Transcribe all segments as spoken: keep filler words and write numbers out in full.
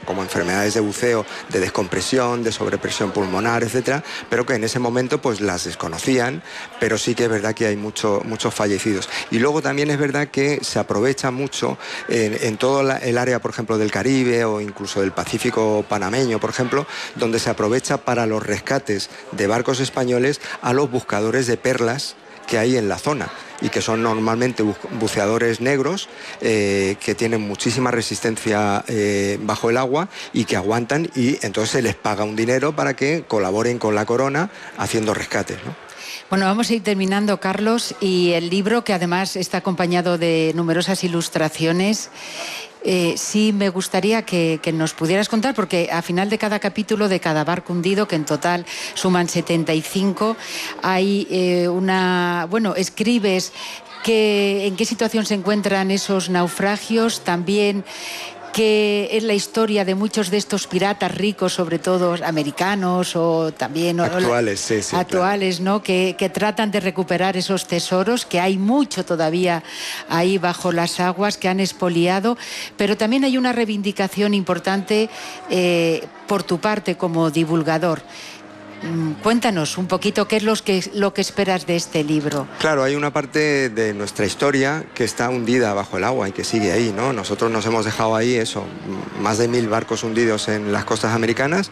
como enfermedades de buceo, de descompresión, de sobrepresión pulmonar, etcétera, pero que en ese momento pues las desconocían, pero sí que es verdad que hay mucho, muchos fallecidos. Y luego también es verdad que se aprovecha mucho en, en todo la, el área, por ejemplo, del Caribe o incluso del Pacífico panameño, por ejemplo, donde se aprovecha para los rescates de barcos españoles a los buscadores de perlas que hay en la zona y que son normalmente buceadores negros eh, que tienen muchísima resistencia eh, bajo el agua y que aguantan, y entonces se les paga un dinero para que colaboren con la corona haciendo rescates, ¿no? Bueno, vamos a ir terminando, Carlos, y el libro, que además está acompañado de numerosas ilustraciones, Eh, sí me gustaría que, que nos pudieras contar, porque a final de cada capítulo de cada barco hundido, que en total suman setenta y cinco, hay eh, una... Bueno, escribes que, en qué situación se encuentran esos naufragios, también que es la historia de muchos de estos piratas ricos, sobre todo americanos o también actuales, sí, sí, actuales, claro, ¿no? Que, que tratan de recuperar esos tesoros, que hay mucho todavía ahí bajo las aguas, que han expoliado, pero también hay una reivindicación importante eh, por tu parte como divulgador. Cuéntanos un poquito qué es lo que, lo que esperas de este libro. Claro, hay una parte de nuestra historia que está hundida bajo el agua y que sigue ahí, ¿no? Nosotros nos hemos dejado ahí eso, más de mil barcos hundidos en las costas americanas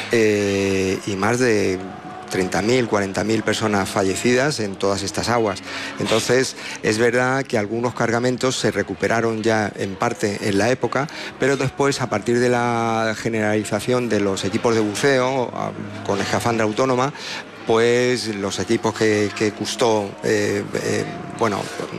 eh, y más de treinta mil, cuarenta mil personas fallecidas en todas estas aguas. Entonces, es verdad que algunos cargamentos se recuperaron ya en parte en la época, pero después, a partir de la generalización de los equipos de buceo con escafandra autónoma, pues los equipos que, que Cousteau, eh, eh, bueno...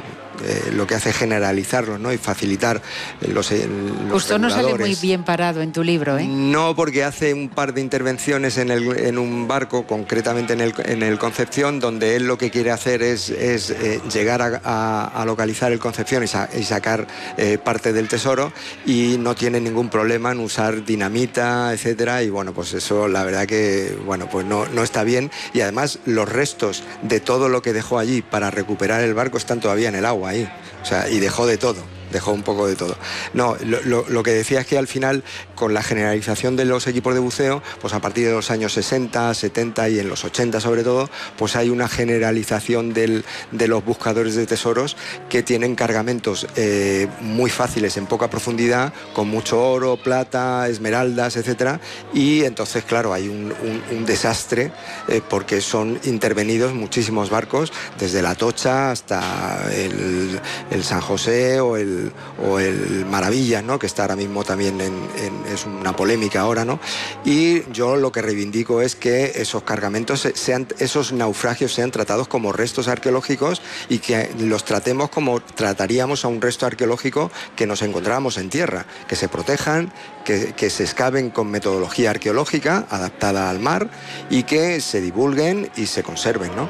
Eh, lo que hace es generalizarlos, ¿no? Y facilitar los, eh, los Cousteau no sale muy bien parado en tu libro, ¿eh? No, porque hace un par de intervenciones en, el, en un barco, concretamente en el, en el Concepción, donde él lo que quiere hacer es, es eh, llegar a, a, a localizar el Concepción y, sa y sacar eh, parte del tesoro, y no tiene ningún problema en usar dinamita, etcétera, y bueno, pues eso la verdad que, bueno, pues no, no está bien, y además los restos de todo lo que dejó allí para recuperar el barco están todavía en el agua ahí, o sea, y dejó de todo. Dejó un poco de todo. No, lo, lo, lo que decía es que al final, con la generalización de los equipos de buceo, pues a partir de los años sesenta, setenta y en los ochenta sobre todo, pues hay una generalización del, de los buscadores de tesoros que tienen cargamentos eh, muy fáciles en poca profundidad, con mucho oro, plata, esmeraldas, etcétera, y entonces, claro, hay un, un, un desastre eh, porque son intervenidos muchísimos barcos, desde la Tocha hasta el, el San José o el o el Maravillas, ¿no? Que está ahora mismo también en, en, es una polémica ahora, ¿no? Y yo lo que reivindico es que esos cargamentos sean, esos naufragios sean tratados como restos arqueológicos y que los tratemos como trataríamos a un resto arqueológico que nos encontramos en tierra, que se protejan, que, que se excaven con metodología arqueológica adaptada al mar y que se divulguen y se conserven, ¿no?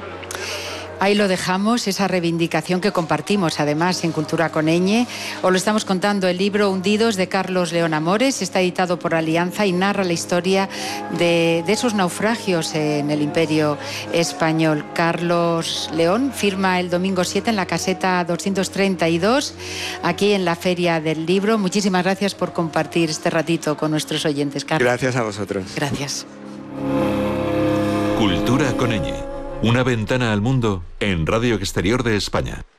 Ahí lo dejamos, esa reivindicación que compartimos además en Cultura con Ñ. Os lo estamos contando, el libro Hundidos de Carlos León Amores, está editado por Alianza y narra la historia de, de esos naufragios en el Imperio Español. Carlos León firma el domingo siete en la caseta doscientos treinta y dos, aquí en la Feria del Libro. Muchísimas gracias por compartir este ratito con nuestros oyentes, Carlos. Gracias a vosotros. Gracias. Cultura con Ñ. Una ventana al mundo en Radio Exterior de España.